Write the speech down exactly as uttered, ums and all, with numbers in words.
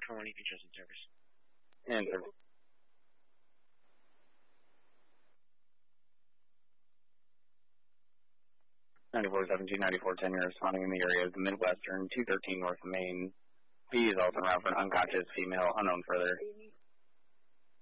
twenty-one, you can trust in service. In service. ninety-four seventeen, ninety-four ten, you're responding in the area of the Midwestern, two thirteen North Main. He is also around for an unconscious female, unknown further.